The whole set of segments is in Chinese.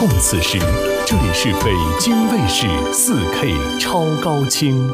共此时，这里是北京卫视4K 超高清。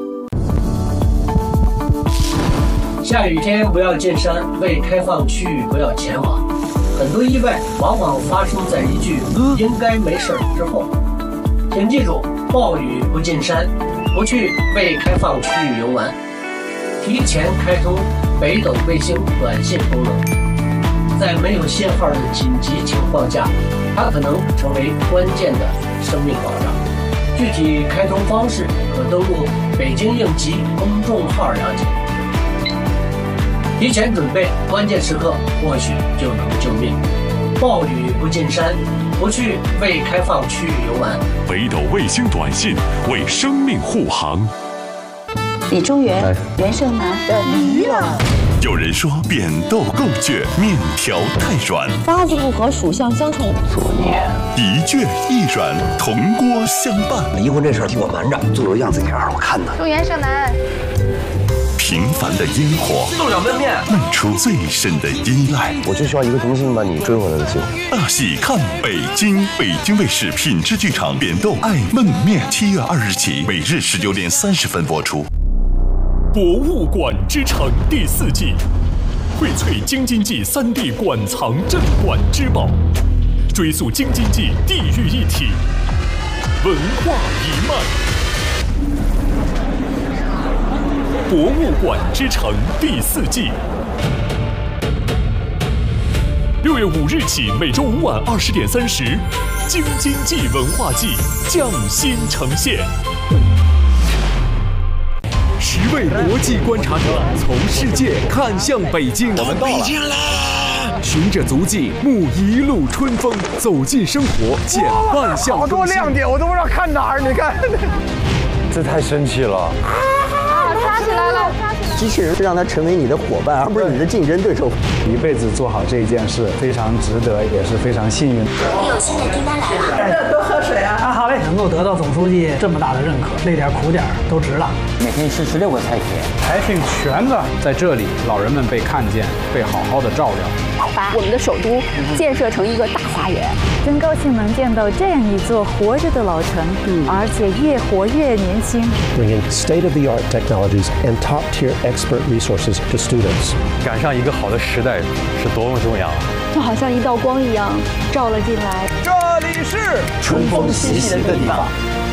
下雨天不要进山，未开放区域不要前往。很多意外往往发生在一句“应该没事”之后。请记住，暴雨不进山，不去未开放区域游玩。提前开通北斗卫星短信功能，在没有信号的紧急情况下，它可能成为关键的生命保障。具体开通方式可登录北京应急公众号了解。提前准备，关键时刻或许就能救命。暴雨不进山，不去未开放区域游玩。 北斗卫星短信为生命护航。 李中原，袁胜男的驴了。 有人说扁豆够倔，面条太软， 八字不合，属相相冲，作孽。 一倔一软，同锅相伴。 离婚这事儿替我瞒着，做个样子给二我看呢。 祝袁胜男。 平凡的烟火， 弄两焖面， 漫出最深的依赖。 我就需要一个重新把你追回来的机会。 大戏看北京，北京卫视品质剧场扁豆爱焖面，7月2日起，每日19点30分播出。博物馆之城第4季，荟萃京津冀3D 馆藏镇馆之宝，追溯京津冀地域一体，文化一脉。博物馆之城第4季，6月5日起，每周5晚20点30，京津冀文化季匠心呈现。10位国际观察者从世界看向北京，我们到北京啦！循着足迹，沐一路春风，走进生活，减半项。 好多亮点，我都不知道看哪儿。你看， 这太神奇了！ 抓起来了！ 机器人是让它成为你的伙伴，而不是你的竞争对手。 一辈子做好这一件事，非常值得，也是非常幸运。 你有新的订单来了， 多喝水啊！好嘞，能够得到总书记这么大的认可，累点苦点都值了。 每天吃16个菜品， 还挺全的。在这里，老人们被看见，被好好的照料。 把我们的首都建设成一个大花园。 真高兴能见到这样一座活着的老城，而且越活越年轻。 Bringing state-of-the-art technologies and top-tier expert resources to students. 赶上一个好的时代是多么重要啊！ 就好像一道光一样照了进来。 这里是春风习习的地方。